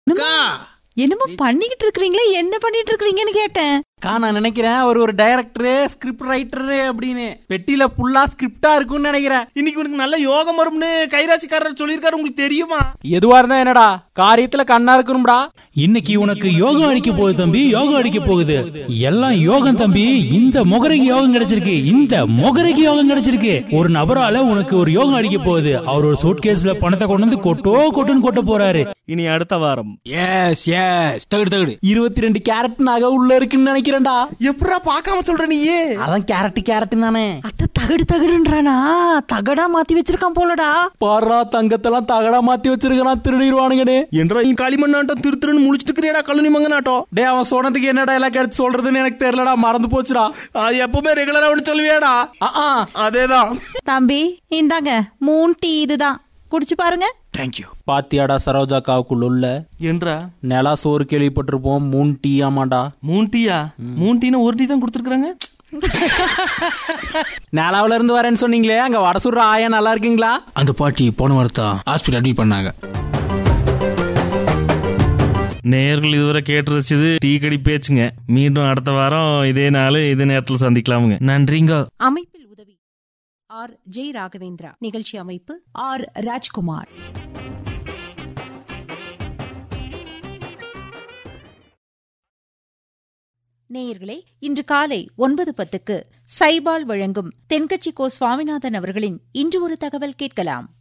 என்னமோ பண்ணிக்கிட்டு இருக்கீங்களே, என்ன பண்ணிட்டு இருக்கீங்கன்னு கேட்டேன். நான் நினைக்கிறேன் அவர் ஒரு டைரக்டரு, ஸ்கிரிப்ட் ரைட்டரு அப்படின்னு பெட்டியில ஃபுல்லா ஸ்கிரிப்டா இருக்கும்னு நினைக்கிறேன். இன்னைக்கு உனக்கு நல்ல யோகம் வரும்னு கைராசிக்காரர் சொல்லிருக்காரு, உங்களுக்கு தெரியுமா? எதுவா இருந்தா என்னடா, காரியத்துல கண்ணா இருக்கணும்டா. இன்னைக்கு உனக்கு யோகம் அடிக்க போகுது தம்பி, யோகம் அடிக்க போகுது. எல்லாம் யோகம் தம்பி. இந்த மொகரைக்கு யோகம் கிடைச்சிருக்கு, இந்த மொகரைக்கு யோகம் கிடைச்சிருக்கு. ஒரு நபரால உனக்கு ஒரு யோகம் அடிக்க போகுது. அவர் ஒரு சூட்கேஸ்ல பணத்தை கொண்டு வந்து கொட்டுன்னு கொட்ட போறாரு. இனி அடுத்த வாரம் தகுடு 22 கேரட் நகை உள்ள இருக்குன்னு நினைக்கிறேன்டா. எப்படா பாக்காம சொல்ற நீயே? அதான் கேரட் தானே. அத்த தகுடுன்றானா, தகடா மாத்தி வச்சிருக்கான் போலடா. பாரா, தங்கத்தெல்லாம் தகடா மாத்தி வச்சிருக்கான், திருடிடுவானுங்கடே. என்றா நீ களிமண்ணாட்டம் திருத்துறன்னு முழிச்சிட்டு இருக்கிறியடா, கல்லூனி மங்கனாட்டம். டே, அவன் சொன்னதுக்கு என்னடா எல்லாம் கிடைச்சு சொல்றதுன்னு எனக்கு தெரியலடா, மறந்து போச்சுடா. அது எப்பவுமே ரெகுலரா ஒண்ணு சொல்லுவியாடா? அதேதான் தம்பி, இந்தாங்க 3 டீ, இதுதான் குடிச்சு பாருங்க. தேங்க்யூ. பாத்தியாடா சரோஜாக்காவுக்குள்ள உள்ள என்றா நிலா சோறு கேள்விப்பட்டிருப்போம், 3 டீ ஆமாண்டா. 3 டீயா? 3 டீனா 1 டீ தான் கொடுத்துருக்காங்க. நிலாவில இருந்து வரேன்னு சொன்னீங்களே, அங்க வட சுடுற ஆயா நல்லா இருக்கீங்களா? அந்த பாட்டி போன வாரத்தான் ஹாஸ்பிட்டல் அட்மிட் பண்ணாங்க. நேயர்கள் இதுவரை கேட்டு ரசிச்சது டீ கடி பேச்சுங்க. மீண்டும் அடுத்த வாரம் இதே நாள் இதே நேரத்தில் சந்திக்கலாமுங்க. நன்றிங்க. அமைப்பில் உதவி ஆர். ஜெய் ராகவேந்திரா. நிகழ்ச்சி அமைப்பு ஆர். ராஜ்குமார். நேயர்களே, இன்று காலை 9:10 சைபால் வழங்கும் தென்கட்சி கோ. சுவாமிநாதன் அவர்களின் இன்று ஒரு தகவல் கேட்கலாம்.